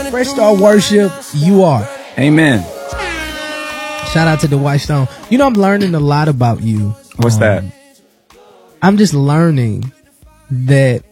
Fresh Start Worship, you are. Amen. Shout out to Dwight Stone. You know, I'm learning a lot about you. What's that? I'm just learning that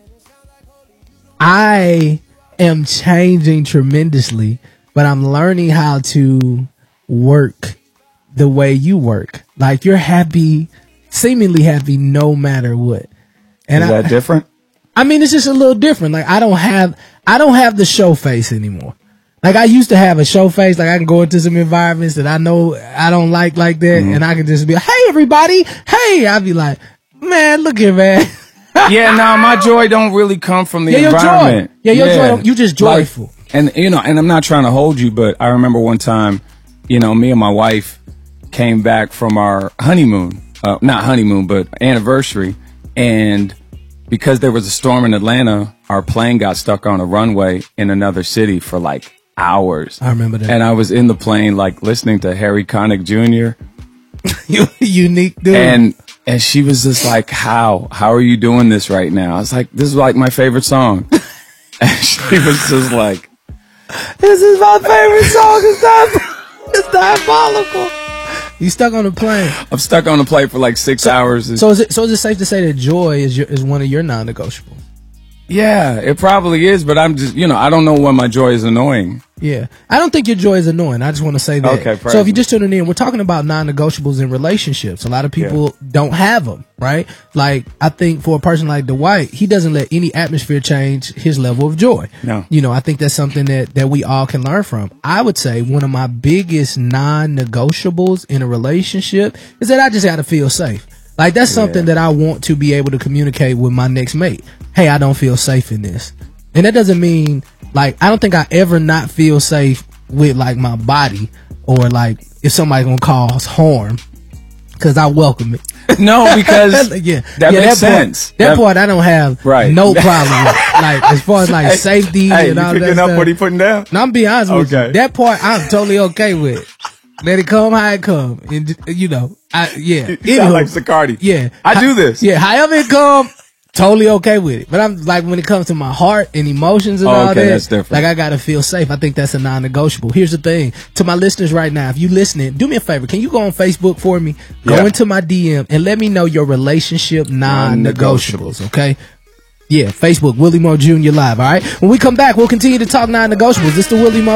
I am changing tremendously, but I'm learning how to work the way you work. Like, you're happy, seemingly happy no matter what. And Is that different? I mean, it's just a little different. Like, I don't have the show face anymore. Like, I used to have a show face. Like, I can go into some environments that I know I don't like that. And I can just be like, hey, everybody. Hey, I'd be like, man, look here, man. Yeah, no, my joy don't really come from the environment. Your joy, you just joyful. Like, and, you know, and I'm not trying to hold you, but I remember one time, you know, me and my wife came back from our honeymoon, not honeymoon, but anniversary. And because there was a storm in Atlanta, our plane got stuck on a runway in another city for like hours. I remember that. And I was in the plane, like, listening to Harry Connick Jr. Unique dude. And she was just like, how are you doing this right now? I was like, this is like my favorite song. And she was just like, this is my favorite song. It's diabolical. You stuck on the plane. I'm stuck on the plane for like 6 hours. So is it safe to say that joy is one of your non-negotiables? Yeah, it probably is, but I'm just, you know, I don't know when my joy is annoying. Yeah. I don't think your joy is annoying. I just want to say that. Okay, so if you're just tuning in, we're talking about non-negotiables in relationships. A lot of people don't have them, right? Like, I think for a person like Dwight, he doesn't let any atmosphere change his level of joy. No. You know, I think that's something that we all can learn from. I would say one of my biggest non-negotiables in a relationship is that I just got to feel safe. Like, that's something that I want to be able to communicate with my next mate. Hey, I don't feel safe in this. And that doesn't mean, like, I don't think I ever not feel safe with, like, my body, or, like, if somebody gonna cause harm, because I welcome it. No, because that makes sense. That part I don't have no problem with. Like, as far as, like, safety and all that stuff. You picking up what he putting down? No, I'm being honest with you. That part I'm totally okay with. Let it come how it come. And, you know, You sound like Sicardi. Yeah. I do this. Yeah, however it come, totally okay with it. But I'm like, when it comes to my heart and emotions and all that, that's different. like, I gotta feel safe. I think that's a non-negotiable. Here's the thing. To my listeners right now, if you listening, do me a favor. Can you go on Facebook for me? Go into my DM and let me know your relationship non-negotiables, okay? Yeah, Facebook, Willie Moore Jr. Live, all right? When we come back, we'll continue to talk non-negotiables. It's the Willie Moore